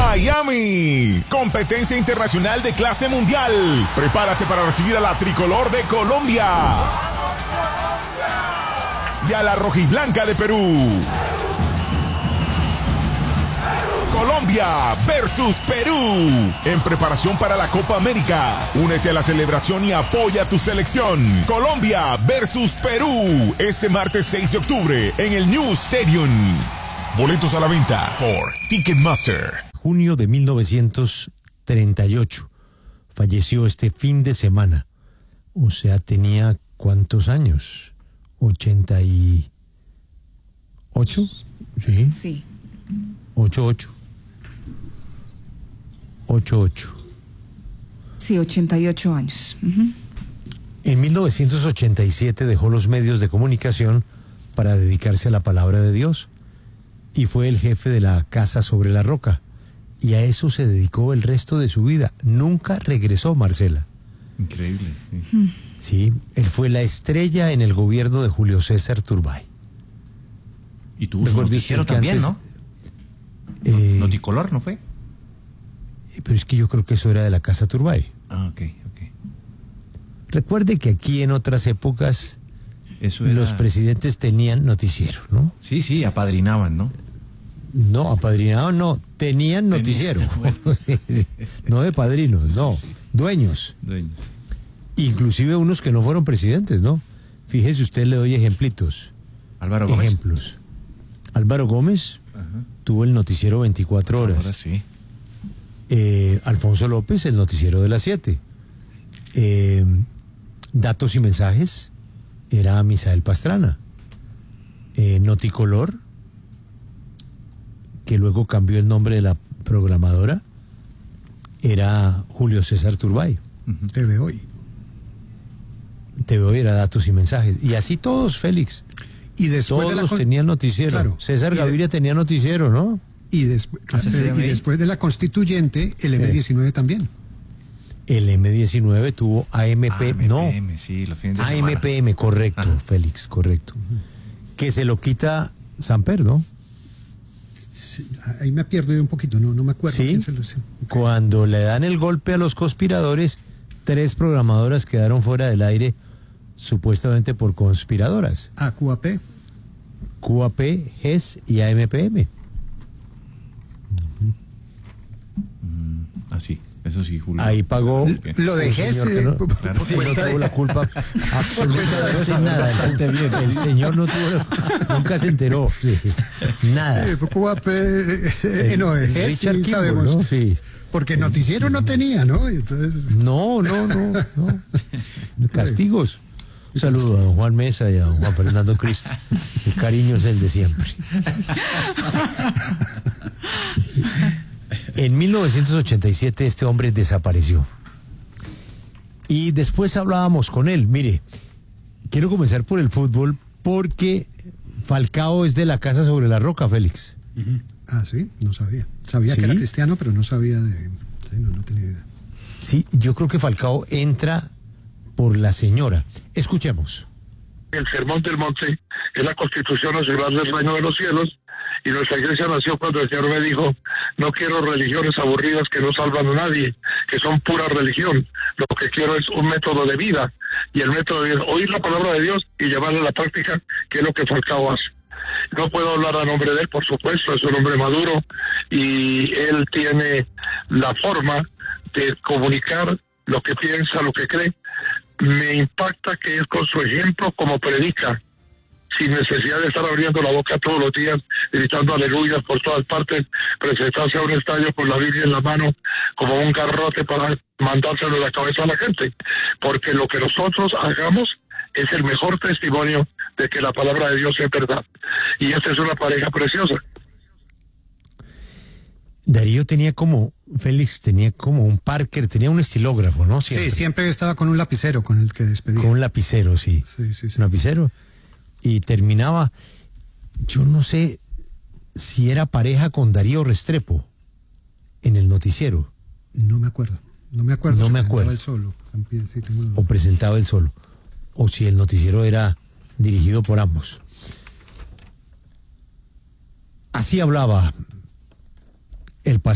Miami, competencia internacional de clase mundial. Prepárate para recibir a la tricolor de Colombia y a la rojiblanca de Perú. Colombia versus Perú, en preparación para la Copa América. Únete a la celebración y apoya a tu selección. Colombia versus Perú, este martes 6 de octubre en el New Stadium. Boletos a la venta por Ticketmaster. Junio de 1938. Falleció este fin de semana. O sea, tenía ¿cuántos años? ¿88? Sí. Sí. 88. Sí, 88 años. Uh-huh. En 1987 dejó los medios de comunicación para dedicarse a la palabra de Dios y fue el jefe de la Casa sobre la Roca, y a eso se dedicó el resto de su vida. Nunca regresó, Marcela. Increíble. Sí, Sí, él fue la estrella en el gobierno de Julio César Turbay. y tuvo su noticiero también, antes, ¿no? Noticolor, ¿no fue? Pero es que yo creo que eso era de la Casa Turbay. Ah, ok. Recuerde que aquí en otras épocas Eso era... los presidentes tenían noticiero, ¿no? Sí, apadrinaban, ¿no? No, apadrinados no, tenían noticiero. Bueno. Sí. No de padrinos, no, Sí. dueños. Dueños. Inclusive unos que no fueron presidentes, ¿no? Fíjese usted, le doy ejemplitos. Álvaro Gómez. Ejemplos. Álvaro Gómez Ajá. tuvo el noticiero 24 horas. Ahora sí. Alfonso López, el noticiero de las 7. Datos y mensajes, era Misael Pastrana. Noticolor, que luego cambió el nombre de la programadora, era Julio César Turbay. TV Hoy. TV Hoy era Datos y mensajes. Y así todos, Félix. Y después Todos tenían noticiero. Claro. César Gaviria tenía noticiero, ¿no? Y después de la constituyente, el M19 también. El M19 tuvo AMP, no, Sí, los fines de semana. AMPM, correcto, Ajá. Félix, correcto. Que se lo quita Samper, ¿no? Sí, ahí me pierdo yo un poquito, no me acuerdo. Sí. quién se lo- sí. Cuando le dan el golpe a los conspiradores, 3 programadoras quedaron fuera del aire, supuestamente por conspiradoras. QAP. QAP, GES y AMPM. Sí, eso sí, Julio. Ahí pagó. Lo un dejé, señor que no, Claro, sí, no tuvo la culpa absolutamente nada. bastante bien. El señor no tuvo, nunca se enteró. Sí. Nada. QAP, no, Richard sí, Kimball, sabemos. ¿no? Sí. Porque noticiero no tenía, ¿no? Entonces, No. Castigos. Un saludo a don Juan Mesa y a don Juan Fernando Cristo. El cariño es el de siempre. En 1987 este hombre desapareció. Y después hablábamos con él. Mire, quiero comenzar por el fútbol porque Falcao es de la Casa sobre la Roca, Félix. sí, no sabía. Sabía ¿Sí? que era cristiano, pero no sabía de... Sí, no tenía idea. Sí, yo creo que Falcao entra por la señora. Escuchemos. El sermón del monte es la constitución nacional del reino de los cielos, y nuestra iglesia nació cuando el Señor me dijo: no quiero religiones aburridas que no salvan a nadie, que son pura religión. Lo que quiero es un método de vida, y el método de oír la palabra de Dios y llevarla a la práctica, que es lo que Falcao hace. No puedo hablar a nombre de él, por supuesto, es un hombre maduro y él tiene la forma de comunicar lo que piensa, lo que cree. Me impacta que es con su ejemplo como predica, sin necesidad de estar abriendo la boca todos los días, gritando aleluyas por todas partes, presentarse a un estadio con la Biblia en la mano como un garrote para mandárselo en la cabeza a la gente, porque lo que nosotros hagamos es el mejor testimonio de que la palabra de Dios es verdad. Y esta es una pareja preciosa. Darío tenía como, Félix tenía como un Parker, tenía un estilógrafo, ¿no? Sí, siempre estaba con un lapicero con el que despedía. Con un lapicero, sí. Sí. Un lapicero. Y terminaba, yo no sé si era pareja con Darío Restrepo en el noticiero. No me acuerdo. No me presentaba acuerdo. él solo. También, sí, tengo dudas. O presentaba él solo. O si el noticiero era dirigido por ambos. Así hablaba el